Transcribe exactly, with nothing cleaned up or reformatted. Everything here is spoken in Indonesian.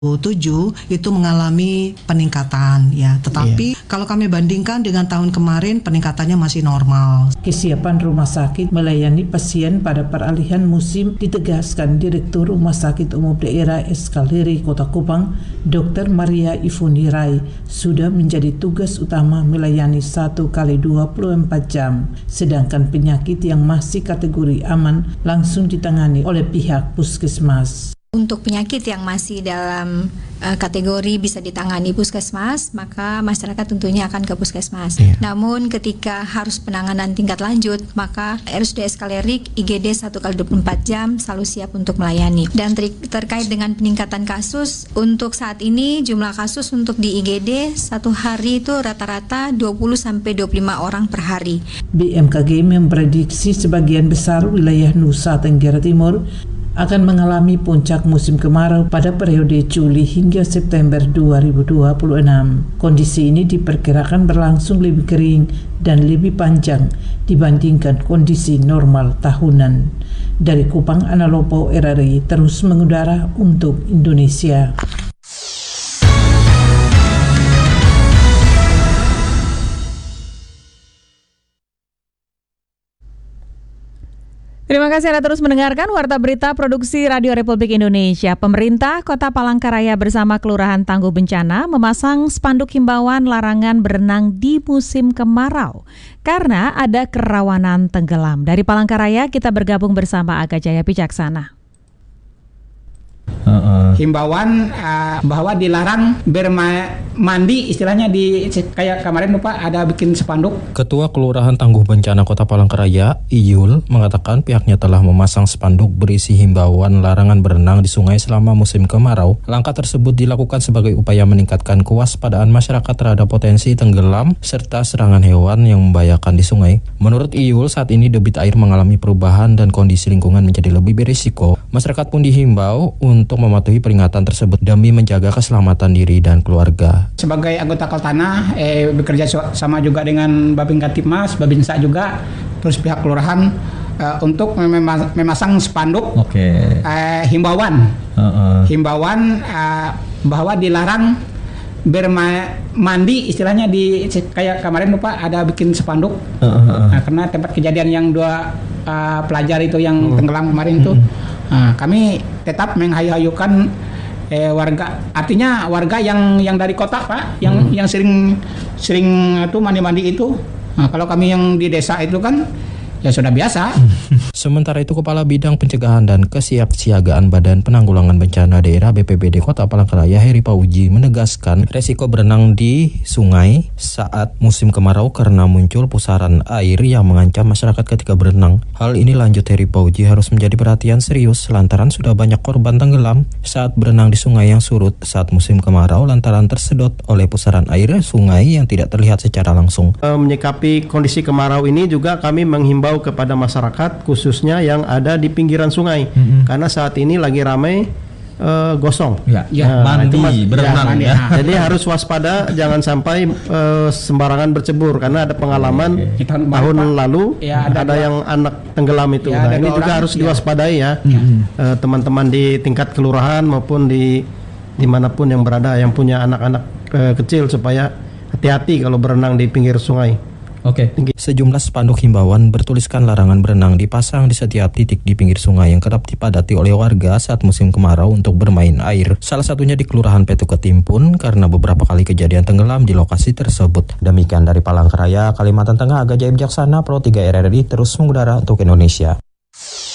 tujuh itu mengalami peningkatan ya, tetapi iya. kalau kami bandingkan dengan tahun kemarin peningkatannya masih normal. Kesiapan rumah sakit melayani pasien pada peralihan musim ditegaskan Direktur Rumah Sakit Umum Daerah Eskaliri Kota Kupang, Dokter Maria Ivunirai, sudah menjadi tugas utama melayani satu kali dua puluh empat jam, sedangkan penyakit yang masih kategori aman langsung ditangani oleh pihak puskesmas. Untuk penyakit yang masih dalam uh, kategori bisa ditangani puskesmas, maka masyarakat tentunya akan ke puskesmas. Iya. Namun ketika harus penanganan tingkat lanjut, maka R S U D Eskalerik I G D satu kali dua puluh empat jam selalu siap untuk melayani. Dan ter- terkait dengan peningkatan kasus, untuk saat ini jumlah kasus untuk di I G D satu hari itu rata-rata dua puluh sampai dua puluh lima orang per hari. B M K G memprediksi sebagian besar wilayah Nusa Tenggara Timur akan mengalami puncak musim kemarau pada periode Juli hingga September dua ribu dua puluh enam. Kondisi ini diperkirakan berlangsung lebih kering dan lebih panjang dibandingkan kondisi normal tahunan. Dari Kupang, Analopo R R I terus mengudara untuk Indonesia. Terima kasih Anda terus mendengarkan Warta Berita Produksi Radio Republik Indonesia. Pemerintah Kota Palangkaraya bersama Kelurahan Tangguh Bencana memasang spanduk himbauan larangan berenang di musim kemarau karena ada kerawanan tenggelam. Dari Palangkaraya kita bergabung bersama Aga Jaya Pijaksana. Uh-uh. Himbauan uh, bahwa dilarang bermandi, istilahnya di kayak kemarin lupa ada bikin spanduk. Ketua Kelurahan Tangguh Bencana Kota Palangkaraya, Iyul, mengatakan pihaknya telah memasang spanduk berisi himbauan larangan berenang di sungai selama musim kemarau. Langkah tersebut dilakukan sebagai upaya meningkatkan kewaspadaan masyarakat terhadap potensi tenggelam serta serangan hewan yang membahayakan di sungai. Menurut Iyul, saat ini debit air mengalami perubahan dan kondisi lingkungan menjadi lebih berisiko. Masyarakat pun dihimbau untuk mematuhi peringatan tersebut demi menjaga keselamatan diri dan keluarga. Sebagai anggota Kaltana, eh, bekerja sama juga dengan Babinka Tipmas, Babinsa juga, terus pihak kelurahan eh, untuk mem- memasang spanduk okay. eh, himbauan, uh-uh. himbauan eh, bahwa dilarang bermandi, istilahnya di kayak kemarin lupa ada bikin spanduk, uh-uh. nah, karena tempat kejadian yang dua uh, pelajar itu yang uh-uh. tenggelam kemarin itu. Uh-uh. Nah, kami tetap menghayu-hayukan eh, warga, artinya warga yang yang dari kota Pak, yang hmm. yang sering sering itu mandi-mandi itu. Nah, kalau kami yang di desa itu kan ya sudah biasa. Sementara itu Kepala Bidang Pencegahan dan Kesiapsiagaan Badan Penanggulangan Bencana Daerah B P B D Kota Palangkaraya Heri Pauji menegaskan resiko berenang di sungai saat musim kemarau karena muncul pusaran air yang mengancam masyarakat ketika berenang. Hal ini, lanjut Heri Pauji, harus menjadi perhatian serius lantaran sudah banyak korban tenggelam saat berenang di sungai yang surut saat musim kemarau lantaran tersedot oleh pusaran air sungai yang tidak terlihat secara langsung. Menyikapi kondisi kemarau ini juga kami menghimbau kepada masyarakat khususnya yang ada di pinggiran sungai, mm-hmm. karena saat ini lagi ramai uh, gosong ya, ya nah, mandi mas, berenang ya, ya. Jadi harus waspada jangan sampai uh, sembarangan bercebur karena ada pengalaman okay. tahun, tahun lalu ya, ada, ada yang anak tenggelam itu. Ya, nah, ini juga harus ya. diwaspadai ya, ya. Uh, teman-teman di tingkat kelurahan maupun di dimanapun yang berada yang punya anak-anak uh, kecil supaya hati-hati kalau berenang di pinggir sungai. Oke. Okay. Sejumlah spanduk himbauan bertuliskan larangan berenang dipasang di setiap titik di pinggir sungai yang kerap dipadati oleh warga saat musim kemarau untuk bermain air. Salah satunya di Kelurahan Petu Ketimpun karena beberapa kali kejadian tenggelam di lokasi tersebut. Demikian dari Palangkaraya, Kalimantan Tengah, Aga Jaya Bijaksana, Pro tiga R R I terus mengudara untuk Indonesia.